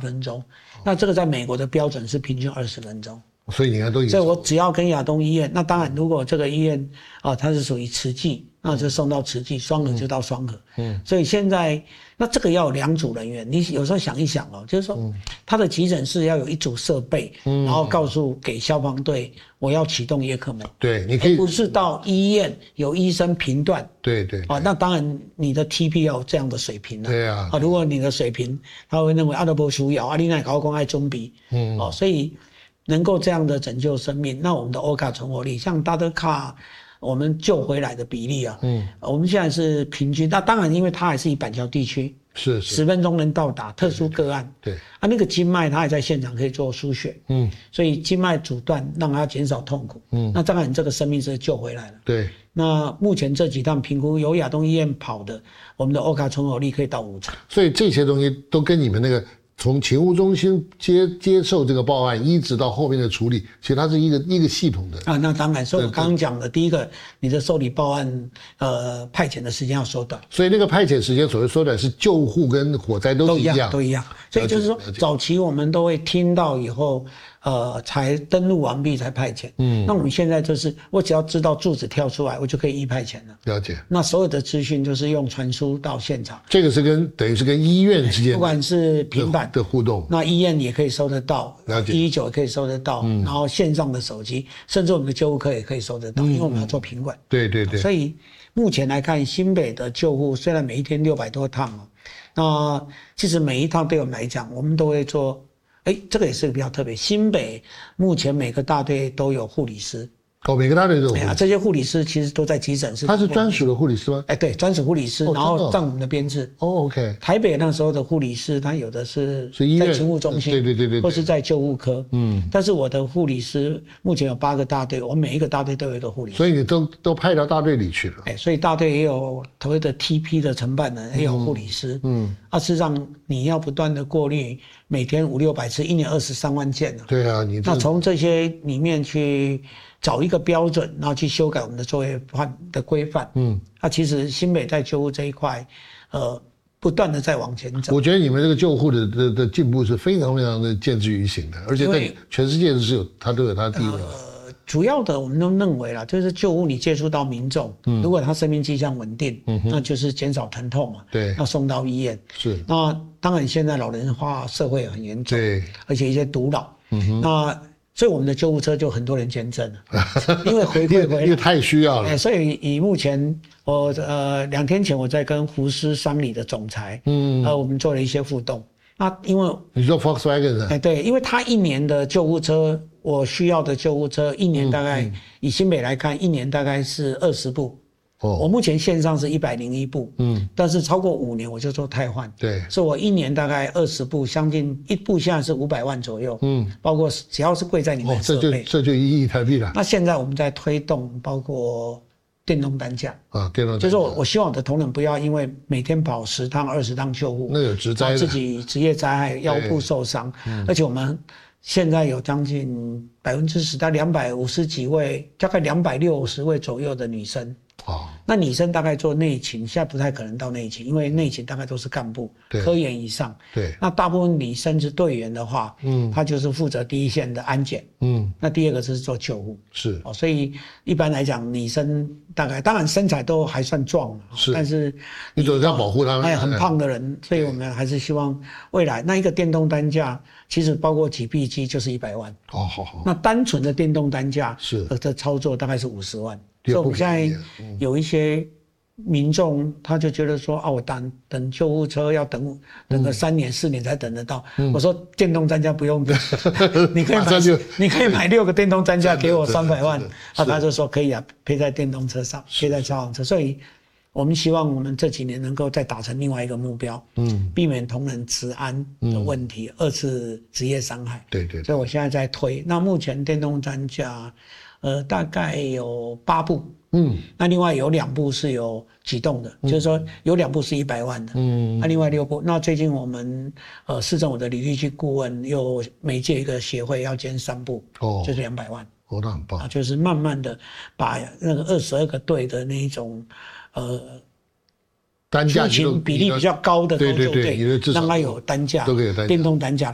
分钟，那这个在美国的标准是平均20分钟。 所以你看都已经， 所以我只要跟亚东医院，那当然如果这个医院它是属于慈济，那就送到慈济，双和就到双和。所以现在那这个要有2组人员，你有时候想一想就是说，他的急诊室要有1组设备，然后告诉给消防队我要启动叶克膜。 对，你可以不是到医院有医生评断。 对， 那当然你的 TP 要有这样的水平了。 对啊， 如果你的水平他会认为都不需要，你那高公爱准备。所以能够这样的拯救生命，那我们的欧卡存活率，像大德卡我们救回来的比例我们现在是平均，那当然因为它还是以板桥地区， 是 10分钟能到达，特殊个案。 对那个经脉它还在现场可以做输血，所以经脉阻断让它减少痛苦，那当然这个生命是救回来了。 对， 那目前这几趟评估由亚东医院跑的，我们的欧卡存活率可以到50%， 所以这些东西都跟你们那个从勤务中心接受这个报案，一直到后面的处理，其实它是一个系统的那当然，所以我刚刚讲的，第一个，你的受理报案派遣的时间要缩短， 所以那个派遣时间所谓缩短是救护跟火灾都是一样， 都一样。所以就是说，早期我们都会听到以后，才登录完毕才派遣。那我们现在就是我只要知道柱子跳出来，我就可以派遣了。 了解。那所有的资讯就是用传输到现场。 这个是等于是跟医院之间不管是平板的互动， 那医院也可以收得到， 了解。 119也可以收得到，然后线上的手机，甚至我们的救护科也可以收得到，因为我们要做品管。 对。 所以目前来看，新北的救护虽然每一天600多趟那其实每一趟对我们来讲，我们都会做。这个也是比较特别。新北目前每个大队都有护理师。 每个大队都有。 这些护理师其实都在急诊室。 他是专属的护理师吗？ 对，专属护理师，然后占我们的编制。 OK。 台北那时候的护理师，他有的是在勤务中心， 对， 或是在救护科。但是我的护理师目前有8个大队，我每一个大队都有一个护理师。 所以你都派到大队里去了。 所以大队也有所谓的 TP 的承办人，也有护理师。事实上你要不断的过滤，每天500-600次，1年23万件。 对啊， 那从这些里面去找一个标准，然后去修改我们的作业的规范。其实新北在救护这一块，不断的在往前走。 我觉得你们这个救护的进步是非常非常的见之于行的，而且在全世界都有它的地位。 主要的我们都认为啦，就是救护你接触到民众，如果他生命迹象稳定，那就是减少疼痛嘛。 对， 要送到医院。 是。 那当然现在老人化社会很严重， 对， 而且一些独老。那所以我们的救护车就很多人捐赠了，因为回馈回来， 因为太需要了。 所以以目前我2天前我在跟福斯商理的总裁，我们做了一些互动。那因为你说 Volkswagen 对，因为他1年的救护车，我需要的救护车1年大概以新北来看，1年大概是20部。我目前线上是101部，但是超过5年我就做汰换。 对， 所以我1年大概20部，将近1部现在是500万左右。包括只要是贵在里面的设备， 这就1亿台币了。 那现在我们在推动，包括电动担架电动担架， 就是我希望我的同仁不要因为每天跑10趟20趟救护， 那有职灾的， 自己职业灾害腰部受伤，而且我们现在有将近10%到250几位，大概260位左右的女生。那女生大概做内勤，现在不太可能到内勤，因为内勤大概都是干部、科员以上。 对， 那大部分女生是队员的话，她就是负责第一线的安检。那第二个是做救护。 是。 所以一般来讲，女生大概当然身材都还算壮，但是你总是要保护她们。 很胖的人，所以我们还是希望未来那一个电动担架，其实包括几臂机就是100万。 好。 那单纯的电动担架是的操作大概是50万。所以我们现在有一些民众，他就觉得说我等救护车要等个3年4年才等得到。我说电动担架不用等，你可以买6个电动担架给我300万。他就说可以啊，配在电动车上，配在消防车。所以我们希望我们这几年能够再达成另外一个目标，避免同仁职安的问题，2次职业伤害。 对。 所以我现在在推。那目前电动担架大概有8部，那另外有2部是有启动的，就是说有2部是100万的，那另外6部，那最近我们市政府的履历局顾问又每届一个协会要捐3部，就是200万， 那很棒， 就是慢慢的把那个22个队的那一种担架比例比较高的搜救队，让它有担架，电动担架。